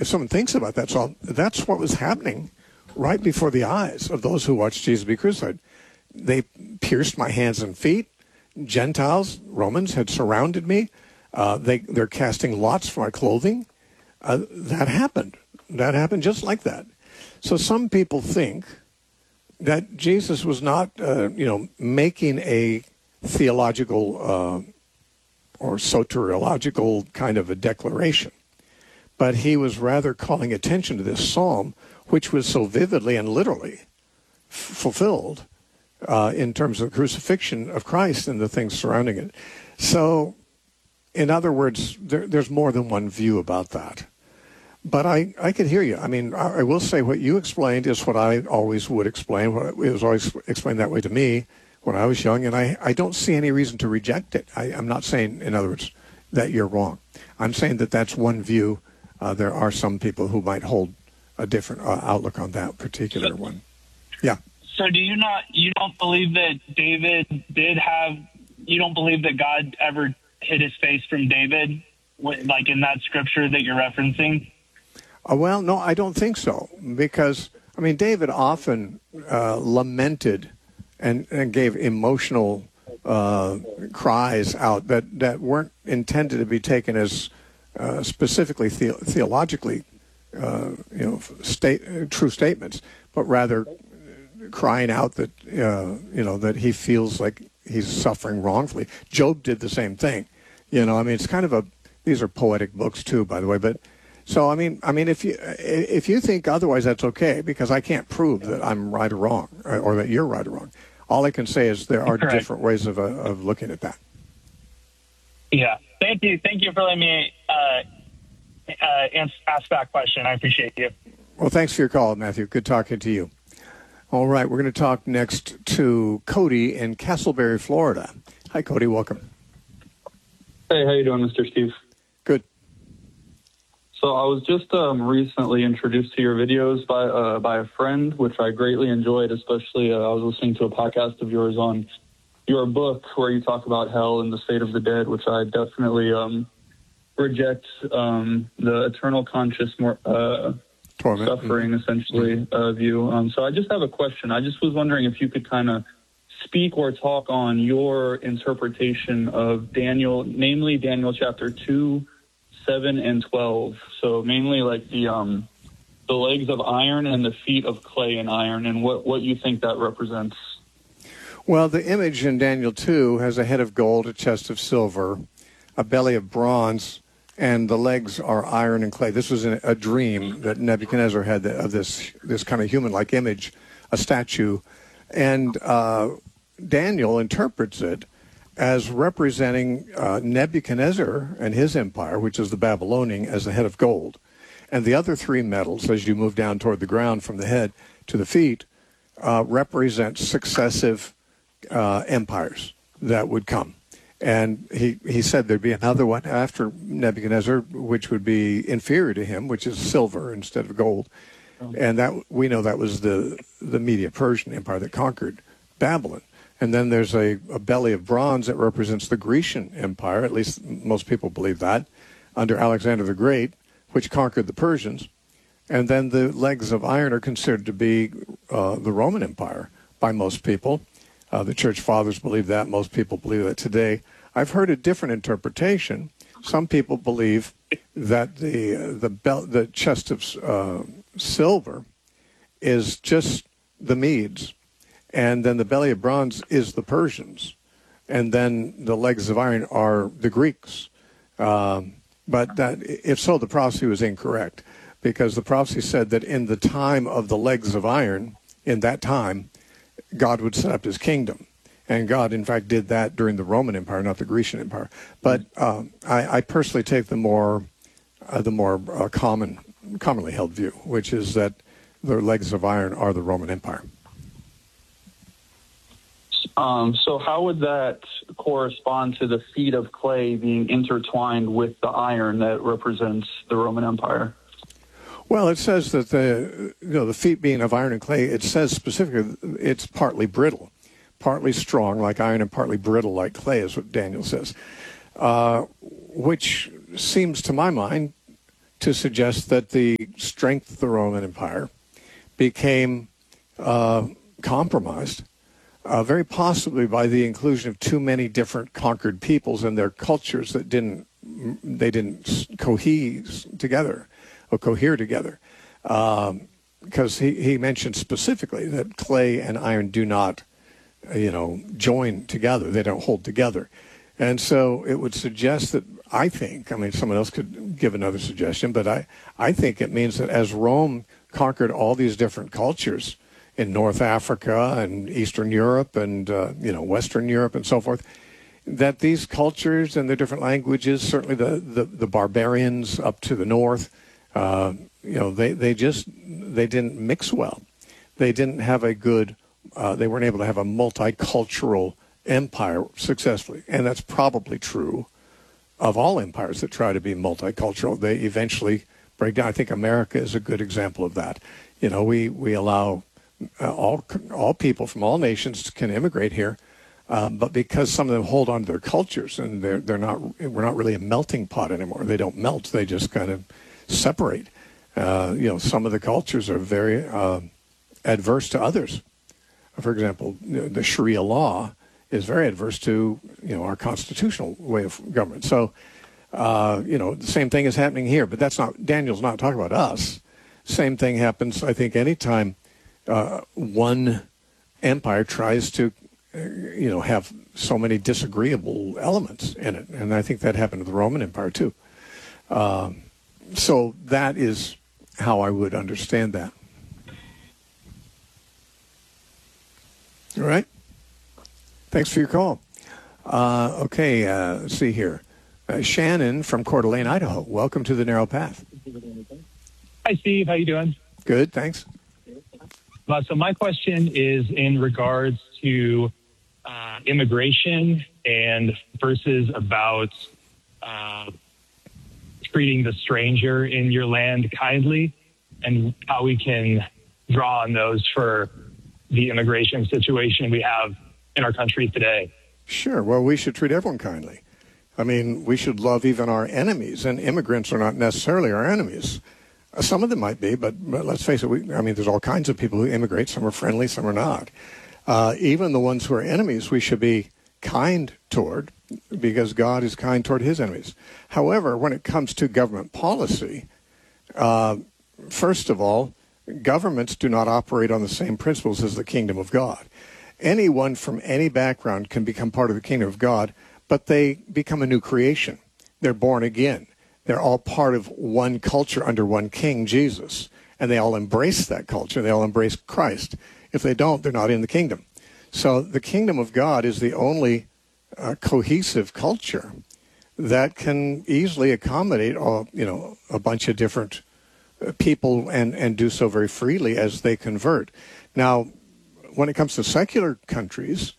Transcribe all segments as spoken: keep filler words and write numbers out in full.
if someone thinks about that, so that's what was happening right before the eyes of those who watched Jesus be crucified. They pierced my hands and feet. Gentiles, Romans, had surrounded me. Uh, they, they're casting lots for my clothing. Uh, that happened. That happened just like that. So some people think that Jesus was not, uh, you know, making a theological uh, or soteriological kind of a declaration, but he was rather calling attention to this psalm, which was so vividly and literally f- fulfilled uh, in terms of the crucifixion of Christ and the things surrounding it. So, in other words, there, there's more than one view about that. But I, I could hear you. I mean, I, I will say what you explained is what I always would explain. What, it was always explained that way to me when I was young, and I, I don't see any reason to reject it. I, I'm not saying, in other words, that you're wrong. I'm saying that that's one view. Uh, there are some people who might hold a different uh, outlook on that particular so, one. Yeah. So do you not, you don't believe that David did have, you don't believe that God ever hid his face from David, like in that scripture that you're referencing? Uh, well, no, I don't think so, because, I mean, David often uh, lamented and, and gave emotional uh, cries out that, that weren't intended to be taken as uh, specifically the- theologically, uh, you know, state, uh, true statements, but rather crying out that, uh, you know, that he feels like he's suffering wrongfully. Job did the same thing. You know, I mean, it's kind of a, these are poetic books too, by the way, but so, I mean, I mean, if you if you think otherwise, that's okay, because I can't prove that I'm right or wrong, or, or that you're right or wrong. All I can say is there are Correct. different ways of uh, of looking at that. Yeah. Thank you. Thank you for letting me uh, uh, ask that question. I appreciate you. Well, thanks for your call, Matthew. Good talking to you. All right, we're going to talk next to Cody in Castleberry, Florida. Hi, Cody. Welcome. Hey, how you doing, Mister Steve? Good. So I was just um, recently introduced to your videos by uh, by a friend, which I greatly enjoyed. Especially, uh, I was listening to a podcast of yours on your book where you talk about hell and the state of the dead, which I definitely um, reject um, the eternal conscious more, uh, Torment. suffering, essentially, Mm-hmm. uh, view. Um, so I just have a question. I just was wondering if you could kind of speak or talk on your interpretation of Daniel, namely Daniel chapter two, seven, and twelve. So mainly like the um, the legs of iron and the feet of clay and iron, and what, what you think that represents. Well, the image in Daniel two has a head of gold, a chest of silver, a belly of bronze, and the legs are iron and clay. This was a, a dream that Nebuchadnezzar had of this this kind of human-like image, a statue, and uh, Daniel interprets it as representing uh, Nebuchadnezzar and his empire, which is the Babylonian, as the head of gold. And the other three metals, as you move down toward the ground from the head to the feet, uh, represent successive uh, empires that would come. And he, he said there'd be another one after Nebuchadnezzar, which would be inferior to him, which is silver instead of gold. And that we know that was the, the Medo-Persian Empire that conquered Babylon. And then there's a, a belly of bronze that represents the Grecian Empire, at least most people believe that, under Alexander the Great, which conquered the Persians. And then the legs of iron are considered to be uh, the Roman Empire by most people. Uh, the church fathers believe that. Most people believe that today. I've heard a different interpretation. Some people believe that the uh, the, bel- the chest of uh, silver is just the Medes, and then the belly of bronze is the Persians, and then the legs of iron are the Greeks. Um, but that, if so, the prophecy was incorrect, because the prophecy said that in the time of the legs of iron, in that time, God would set up his kingdom. And God, in fact, did that during the Roman Empire, not the Grecian Empire. But um, I, I personally take the more, uh, the more uh, common, commonly held view, which is that the legs of iron are the Roman Empire. Um, so how would that correspond to the feet of clay being intertwined with the iron that represents the Roman Empire? Well, it says that the you know the feet being of iron and clay, it says specifically it's partly brittle, partly strong like iron and partly brittle like clay is what Daniel says, uh, which seems to my mind to suggest that the strength of the Roman Empire became uh, compromised, uh, very possibly by the inclusion of too many different conquered peoples and their cultures that didn't they didn't cohere together or cohere together. Um, because he, he mentioned specifically that clay and iron do not, you know, join together. They don't hold together. And so it would suggest that, I think, I mean, someone else could give another suggestion, but I, I think it means that as Rome conquered all these different cultures in North Africa and Eastern Europe and, uh, you know, Western Europe and so forth, that these cultures and their different languages, certainly the, the, the barbarians up to the north, uh, you know, they, they just, they didn't mix well. They didn't have a good, uh, they weren't able to have a multicultural empire successfully. And that's probably true of all empires that try to be multicultural. They eventually break down. I think America is a good example of that. You know, we, we allow uh, all, all people from all nations can immigrate here. Um, but because some of them hold on to their cultures and they're, they're not, we're not really a melting pot anymore. They don't melt. They just kind of separate. Uh, you know, some of the cultures are very uh, adverse to others. For example, the Sharia law is very adverse to, you know, our constitutional way of government. So, uh, you know, the same thing is happening here. But that's not, Daniel's not talking about us. Same thing happens, I think, anytime uh, one empire tries to, uh, you know, have so many disagreeable elements in it. And I think that happened to the Roman Empire, too. Um, so that is how I would understand that. All right. Thanks for your call. Uh, okay, uh, let's see here. Uh, Shannon from Coeur d'Alene, Idaho. Welcome to the Narrow Path. Hi, Steve. How you doing? Good, thanks. Uh, so my question is in regards to uh, immigration and verses about uh, treating the stranger in your land kindly, and how we can draw on those for the immigration situation we have in our country today. Sure. Well, we should treat everyone kindly. I mean, we should love even our enemies, and immigrants are not necessarily our enemies. Uh, some of them might be, but, but let's face it, we, I mean, there's all kinds of people who immigrate. Some are friendly, some are not. Uh, even the ones who are enemies, we should be kind toward, because God is kind toward his enemies. However, when it comes to government policy, uh, first of all, governments do not operate on the same principles as the kingdom of God. Anyone from any background can become part of the kingdom of God, but they become a new creation. They're born again. They're all part of one culture under one king, Jesus, and they all embrace that culture. They all embrace Christ. If they don't, they're not in the kingdom. So the kingdom of God is the only uh, cohesive culture that can easily accommodate all, you know, a bunch of different uh, people and, and do so very freely as they convert. Now, when it comes to secular countries,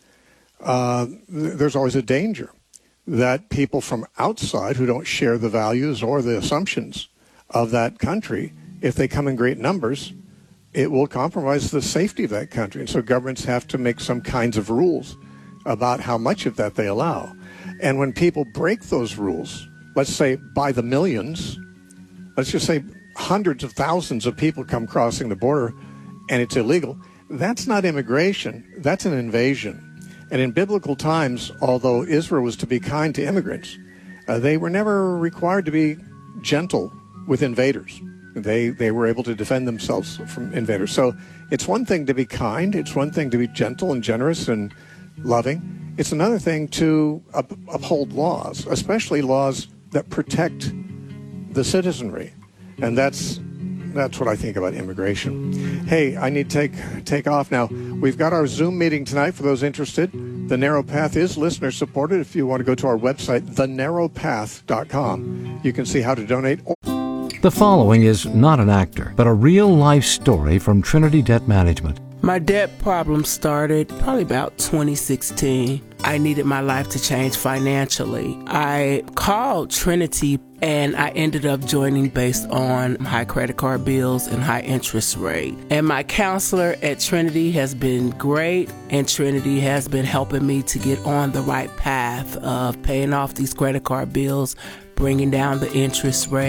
uh, th- there's always a danger that people from outside who don't share the values or the assumptions of that country, if they come in great numbers, it will compromise the safety of that country. And so governments have to make some kinds of rules about how much of that they allow. And when people break those rules, let's say by the millions, let's just say hundreds of thousands of people come crossing the border and it's illegal, that's not immigration, that's an invasion. And in biblical times, although Israel was to be kind to immigrants, uh, they were never required to be gentle with invaders. They they were able to defend themselves from invaders. So it's one thing to be kind, it's one thing to be gentle and generous and loving. It's another thing to up, uphold laws, especially laws that protect the citizenry. And that's That's what I think about immigration. Hey, I need to take take off now. We've got our Zoom meeting tonight for those interested. The Narrow Path is listener supported. If you want to go to our website, the narrow path dot com, you can see how to donate. The following is not an actor, but a real-life story from Trinity Debt Management. My debt problem started probably about twenty sixteen. I needed my life to change financially. I called Trinity and I ended up joining based on high credit card bills and high interest rate. And my counselor at Trinity has been great, and Trinity has been helping me to get on the right path of paying off these credit card bills, bringing down the interest rate.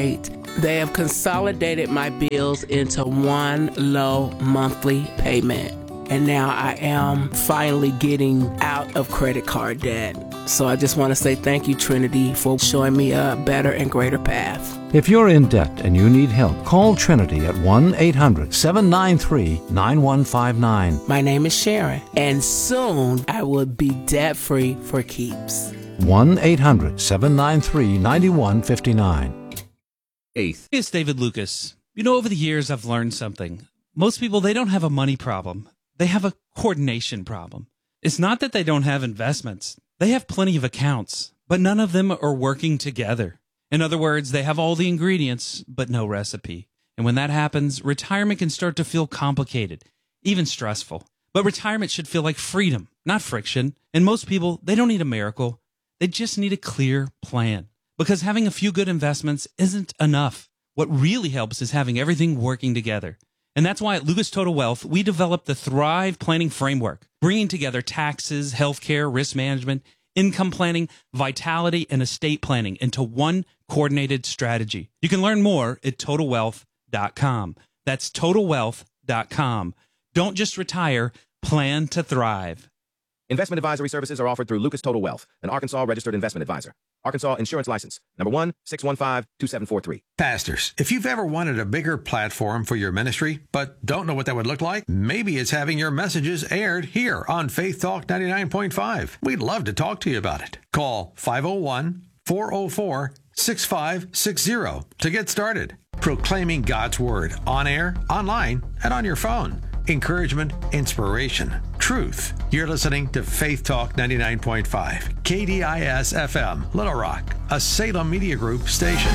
They have consolidated my bills into one low monthly payment. And now I am finally getting out of credit card debt. So I just want to say thank you, Trinity, for showing me a better and greater path. If you're in debt and you need help, call Trinity at one eight hundred seven nine three nine one five nine. My name is Sharon, and soon I will be debt-free for keeps. one eight hundred seven nine three nine one five nine. Eighth. It's David Lucas. You know, over the years, I've learned something. Most people, they don't have a money problem. They have a coordination problem. It's not that they don't have investments. They have plenty of accounts, but none of them are working together. In other words, they have all the ingredients, but no recipe. And when that happens, retirement can start to feel complicated, even stressful. But retirement should feel like freedom, not friction. And most people, they don't need a miracle. They just need a clear plan. Because having a few good investments isn't enough. What really helps is having everything working together. And that's why at Lucas Total Wealth, we developed the Thrive Planning Framework, bringing together taxes, healthcare, risk management, income planning, vitality, and estate planning into one coordinated strategy. You can learn more at total wealth dot com. That's total wealth dot com. Don't just retire, plan to thrive. Investment advisory services are offered through Lucas Total Wealth, an Arkansas registered investment advisor. Arkansas Insurance License, number one six one five two seven four three. Pastors, if you've ever wanted a bigger platform for your ministry, but don't know what that would look like, maybe it's having your messages aired here on Faith Talk ninety-nine point five. We'd love to talk to you about it. Call five oh one, four oh four, six five six zero to get started. Proclaiming God's Word on air, online, and on your phone. Encouragement, inspiration, truth. You're listening to Faith Talk ninety-nine point five, K D I S F M, Little Rock, a Salem Media Group station.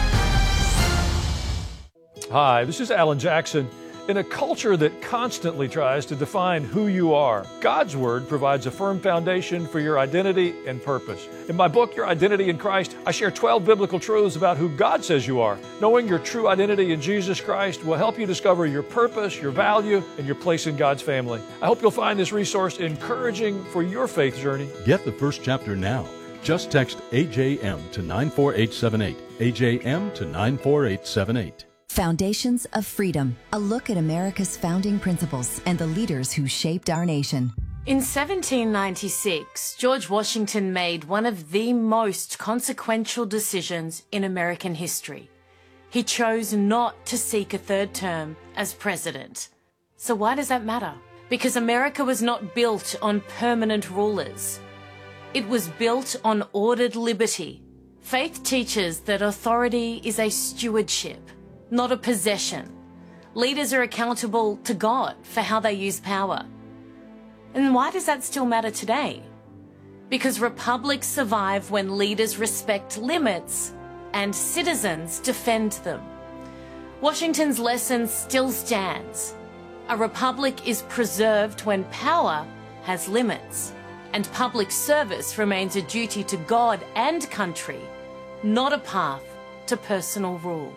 Hi, this is Alan Jackson. In a culture that constantly tries to define who you are, God's Word provides a firm foundation for your identity and purpose. In my book, Your Identity in Christ, I share twelve biblical truths about who God says you are. Knowing your true identity in Jesus Christ will help you discover your purpose, your value, and your place in God's family. I hope you'll find this resource encouraging for your faith journey. Get the first chapter now. Just text A J M to nine four eight seven eight. A J M to nine four eight seven eight. Foundations of Freedom, a look at America's founding principles and the leaders who shaped our nation. In seventeen ninety-six, George Washington made one of the most consequential decisions in American history. He chose not to seek a third term as president. So why does that matter? Because America was not built on permanent rulers. It was built on ordered liberty. Faith teaches that authority is a stewardship, not a possession. Leaders are accountable to God for how they use power. And why does that still matter today? Because republics survive when leaders respect limits and citizens defend them. Washington's lesson still stands. A republic is preserved when power has limits, and public service remains a duty to God and country, not a path to personal rule.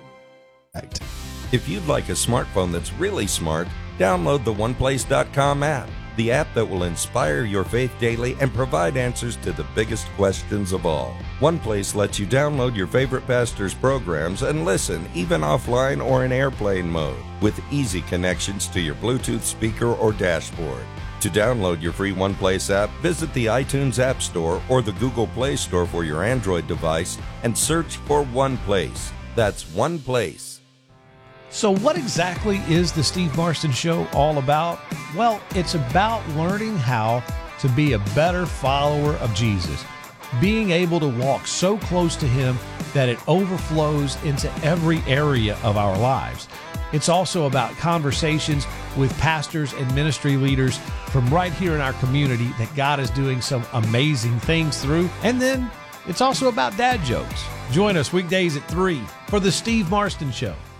If you'd like a smartphone that's really smart, download the one place dot com app, the app that will inspire your faith daily and provide answers to the biggest questions of all. OnePlace lets you download your favorite pastor's programs and listen, even offline or in airplane mode, with easy connections to your Bluetooth speaker or dashboard. To download your free OnePlace app, visit the iTunes App Store or the Google Play Store for your Android device and search for OnePlace. That's OnePlace. So what exactly is the Steve Marston Show all about? Well, it's about learning how to be a better follower of Jesus, being able to walk so close to Him that it overflows into every area of our lives. It's also about conversations with pastors and ministry leaders from right here in our community that God is doing some amazing things through. And then it's also about dad jokes. Join us weekdays at three for the Steve Marston Show.